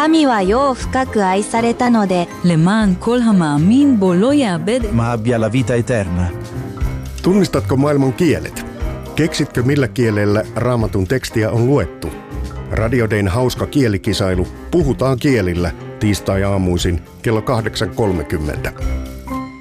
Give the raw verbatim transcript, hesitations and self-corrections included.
神は世を深く愛されたので למען כל המאמין בו לא יאבד. ma abbia la vita eterna. Tunnistatko maailman kielet? Keksitkö millä kielellä Raamatun tekstiä on luettu? Radio Dayn hauska kielikisailu Puhutaan kielillä tiistai-aamuisin kello kahdeksan kolmekymmentä.